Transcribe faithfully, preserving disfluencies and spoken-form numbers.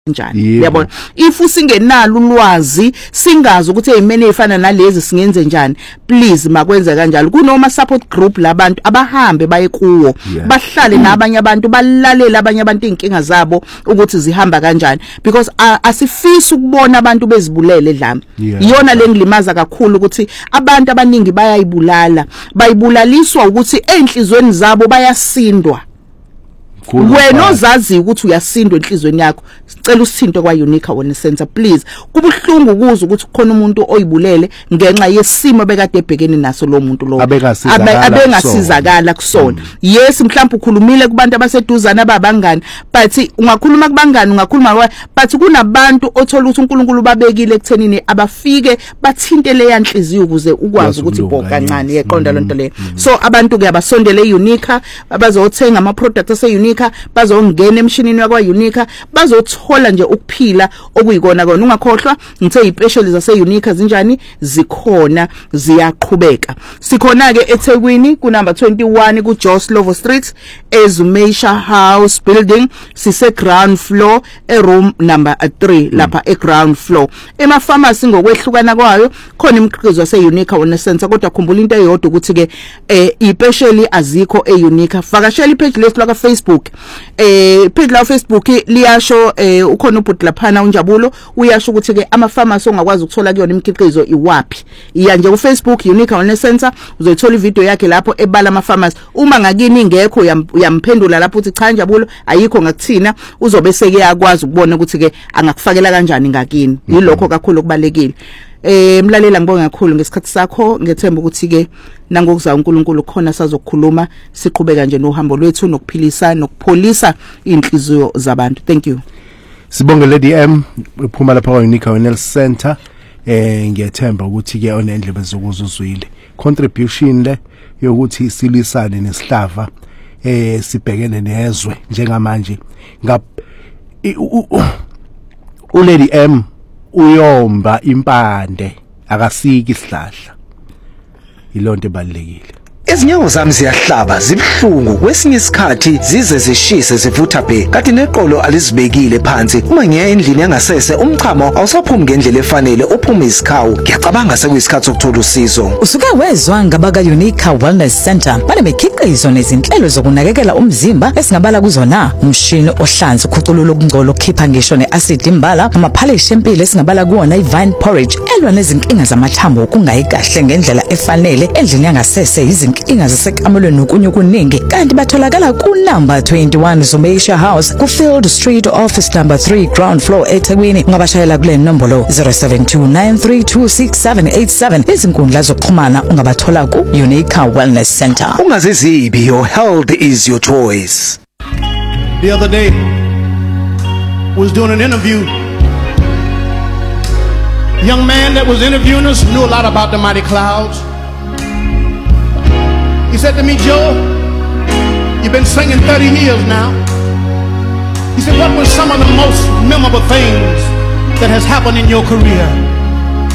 njani yabona if usingenalo ulwazi singazi ukuthi ezimene ezifana nalezi singenze njani please makwenze kanjalo kunoma support group labantu abahambe baye kuwo bahlale nabanye abantu balalela abanye abantu inkinga zabo ukuthi zihamba kanjani because uh, asifisi ukubona abantu bezibulele dlama iyona lengilimaza kakhulu ukuthi abantu abaningi bayayibulala bayibulaliswa ukuthi enhlizweni zabo bayasindwa wena ozazi ukuthi uyasindwa enhlizweni yakho sicela usithinto kwa Unique Wellness Center please kubuhlungu ukuza ukuthi khona umuntu oyibulele ngenxa yesimo bekade ebhekene naso lo muntu lo abengasizakala kusona yes mhlawumbe ukhulumile kubantu abaseduzana ababangani but ungakhuluma kubangani ungakhuluma but kunabantu othola ukuthi uNkulunkulu babekile ekuthenini abafike bathinte le yanhliziyo ukuze ukwazi ukuthi ibhoka kancane yeqonda lonto le so abantu ke abasondele Unique abazothenga ama products ase Unique bazongena emshinini yakwa Unique bazothola nje ukuphila okuyikona kona ungakhohlwa ngithe ispecial zase Unique zinjani zikhona ziyaqhubeka sikhona ke eThekwini ku number twenty-one ku Joslovo Street Ezumeisha House building sise ground floor e room number three lapha e ground floor ema pharmacy ngokwehlukana kwayo khona imikhiqizo yase Unique Wellness Center kodwa khumbula into eyodwa ukuthi ke eh ispecially azikho e Unique vakashela ipage lethu la Facebook eh page la Facebook liyasho eh ukhona ubhuti laphana uNjabulo uyasho ukuthi ke ama pharmacy ongakwazi ukuthola kuyona imikhiqizo iwapi iya nje ku Facebook Unique Wellness Center uzoyithola ivideo yakhe lapho ebala ama pharmacy uma ngakini ingekho uyamphendula lapho uthi cha Njabulo ayikho ngakuthina uzobe seke yakwazi ukubona ukuthi ke angakufakela kanjani ngakini yilokho kakhulu okubalekile eh mlalela ngibonga kakhulu ngesikhathi sakho ngethemba ukuthi ke nangokuza uNkulunkulu khona sazokukhuluma siqhubeka nje nohambo lwethu nokuphilisa nokupholisa inhliziyo zabantu thank you sibonge Lady M uphuma lapha kwa Unique Wellness Center eh ngiyethemba ukuthi ke onendlebe zokuzuzwile contribution le yokuthi silisane nesihlava eh sibhekene nezwe njengamanje ngap u Lady M uyomba impande akasiki isihlahla ilonto ebalekile Izinyawo zami ziyahlaba zibhlungu kwesinye isikhathi zize zishise zivutha bhe kanti neqolo alizibekile phansi uma ngiya endlini yangasese umchamo awusaphumi ngendlela efanele uphuma isikhawu ngiyacabanga sekuyisikhathi sokuthola usizo usuke wezwa ngabaka Unique Wellness Center banemikhiqizo nezinhlelo zokunakekela umzimba esingabala kuzona umshini ohlanza ukhuculula ukungcola okhipha ngisho neacid imbala amaphalishi empilo esingabala kuona iVine Porridge elwa nezinkinga zamathambo ukungayi kahle ngendlela efanele endlini yangasese izinkinga inga zasekamelweni nokunye okuningi kanti batholakala ku number twenty-one Zumeisha House ku Field Street office number three ground floor eThekwini ungabashayela kule nombolo zero seven two nine three two six seven eight seven izinkundla zokuxhumana ungabathola ku Unique Wellness Center ungazizibi your health is your choice. The other day was doing an interview. Young man that was interviewing us knew a lot about the mighty clouds. He said to me, Joe, you've been singing thirty years now. He said, what were some of the most memorable things that has happened in your career?